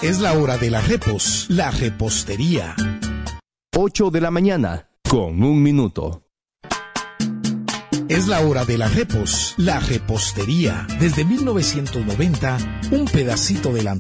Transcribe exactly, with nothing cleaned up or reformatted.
Es la hora de la repos, la repostería. ocho de la mañana, con un minuto. Es la hora de la repos, la repostería. Desde mil novecientos noventa, un pedacito de la